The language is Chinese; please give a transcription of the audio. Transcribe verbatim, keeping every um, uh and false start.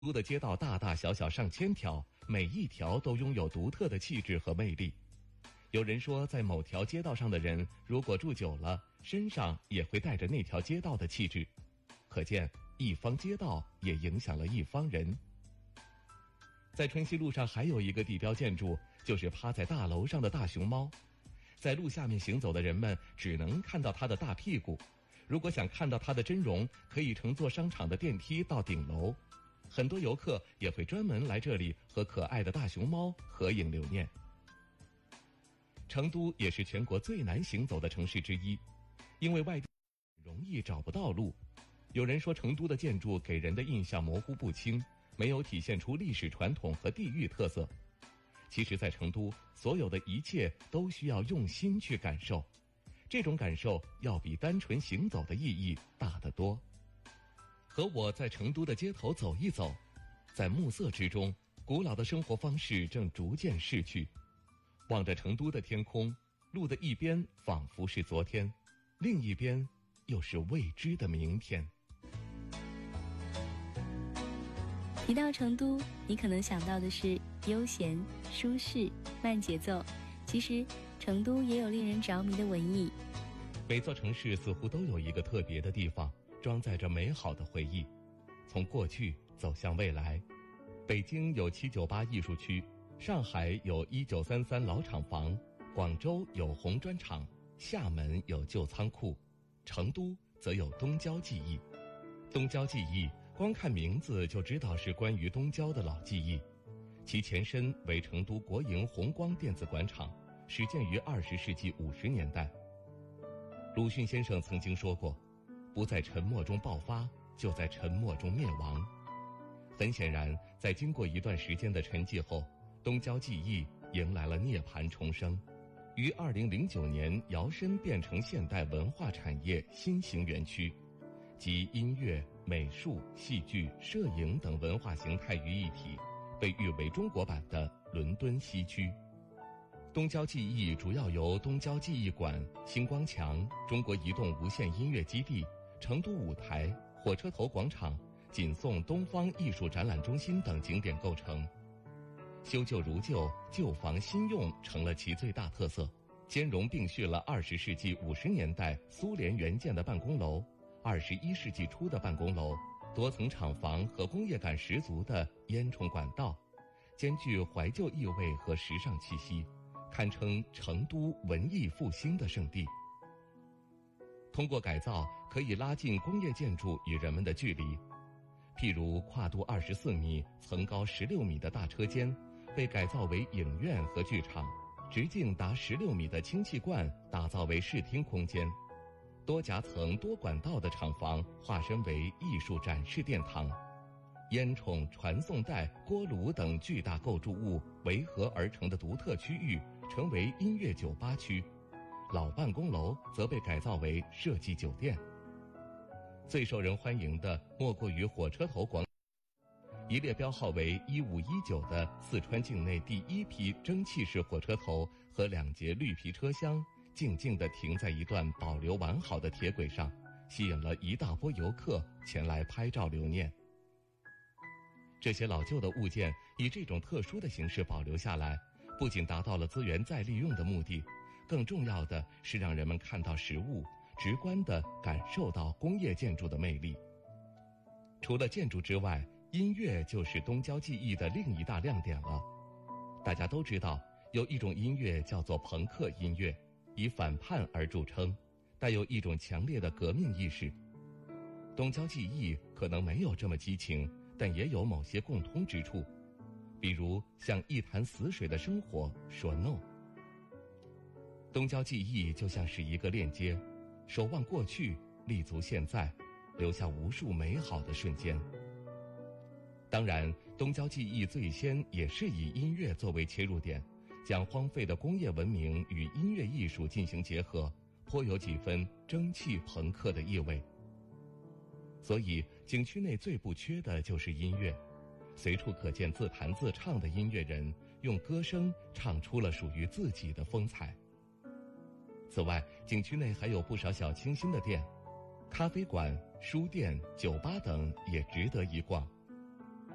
都的街道大大小小上千条，每一条都拥有独特的气质和魅力。有人说，在某条街道上的人，如果住久了，身上也会带着那条街道的气质。可见，一方街道也影响了一方人。在春熙路上还有一个地标建筑，就是趴在大楼上的大熊猫。在路下面行走的人们只能看到它的大屁股，如果想看到它的真容，可以乘坐商场的电梯到顶楼。很多游客也会专门来这里和可爱的大熊猫合影留念。成都也是全国最难行走的城市之一，因为外地容易找不到路。有人说，成都的建筑给人的印象模糊不清，没有体现出历史传统和地域特色。其实在成都，所有的一切都需要用心去感受，这种感受要比单纯行走的意义大得多。和我在成都的街头走一走，在暮色之中，古老的生活方式正逐渐逝去。望着成都的天空，路的一边仿佛是昨天，另一边又是未知的明天。 提到成都，你可能想到的是悠闲、舒适、慢节奏。其实，成都也有令人着迷的文艺。 每座城市似乎都有一个特别的地方，装载着美好的回忆，从过去走向未来。北京有七九八艺术区，上海有一九三三老厂房，广州有红砖厂，厦门有旧仓库，成都则有东郊记忆。东郊记忆光看名字就知道是关于东郊的老记忆，其前身为成都国营红光电子广场，始建于二十世纪五十年代。鲁迅先生曾经说过，不在沉默中爆发，就在沉默中灭亡。很显然，在经过一段时间的沉寂后，东郊记忆迎来了涅槃重生，于二零零九年摇身变成现代文化产业新型园区，集音乐、美术、戏剧、摄影等文化形态于一体，被誉为中国版的伦敦西区。东郊记忆主要由东郊记忆馆、星光墙、中国移动无线音乐基地、成都舞台、火车头广场、锦颂东方艺术展览中心等景点构成。修旧如旧，旧房新用成了其最大特色，兼容并蓄了二十世纪五十年代苏联原建的办公楼、二十一世纪初的办公楼、多层厂房和工业感十足的烟囱管道，兼具怀旧意味和时尚气息，堪称成都文艺复兴的圣地。通过改造，可以拉近工业建筑与人们的距离。譬如跨度二十四米、层高十六米的大车间，被改造为影院和剧场；直径达十六米的氢气罐打造为视听空间；多夹层多管道的厂房化身为艺术展示殿堂；烟囱、传送带、锅炉等巨大构筑物围合而成的独特区域成为音乐酒吧区，老办公楼则被改造为设计酒店。最受人欢迎的莫过于火车头广场，一列标号为一五一九的四川境内第一批蒸汽式火车头和两节绿皮车厢静静地停在一段保留完好的铁轨上，吸引了一大波游客前来拍照留念。这些老旧的物件以这种特殊的形式保留下来，不仅达到了资源再利用的目的，更重要的是让人们看到实物，直观地感受到工业建筑的魅力。除了建筑之外，音乐就是东郊记忆的另一大亮点了。大家都知道，有一种音乐叫做朋克音乐，以反叛而著称，带有一种强烈的革命意识。东郊记忆可能没有这么激情，但也有某些共通之处，比如向一潭死水的生活说 no。 东郊记忆就像是一个链接，守望过去，立足现在，留下无数美好的瞬间。当然，东郊记忆最先也是以音乐作为切入点，将荒废的工业文明与音乐艺术进行结合，颇有几分蒸汽朋克的意味。所以景区内最不缺的就是音乐，随处可见自弹自唱的音乐人，用歌声唱出了属于自己的风采。此外，景区内还有不少小清新的店，咖啡馆、书店、酒吧等也值得一逛。